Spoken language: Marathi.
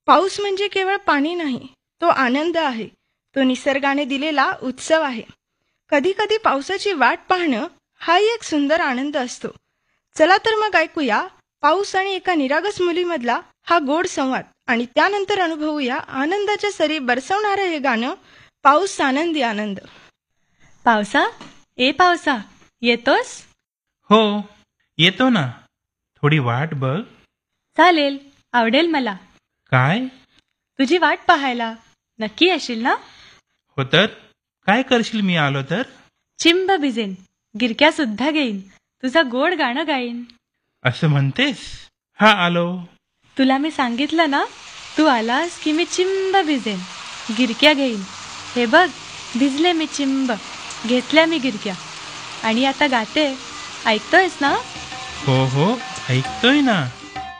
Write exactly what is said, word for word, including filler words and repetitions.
पाऊस म्हणजे केवळ पाणी नाही, तो आनंद आहे. तो निसर्गाने दिलेला उत्सव आहे. कधी कधी पावसाची वाट पाहणं हाही एक सुंदर आनंद असतो. चला तर मग ऐकूया पाऊस आणि एका निरागस मुलीमधला हा गोड संवाद आणि त्यानंतर अनुभवूया आनंदाच्या सरी बरसवणारं हे गाणं, पाऊस आनंदी आनंद. पावसा, ए पावसा, येतोस? हो, येतो ना. थोडी वाट बघ. चालेल, आवडेल मला. काय? तुझी वाट पाहायला. नक्की येशील ना? हो तर काय करशील मी आलो तर? चिंब भिजेन, गिरक्या सुद्धा घेईन, तुझा गोड गाणं गाईन. असं म्हणतेस? हा आलो. तुला मी सांगितलं ना, तू आलास की मी चिंब भिजेन, गिरक्या घेईन. हे बघ, भिजले मी चिंब, घेतल्या मी गिरक्या. आणि आता गाते, ऐकतोयस ना? हो हो, ऐकतोय ना.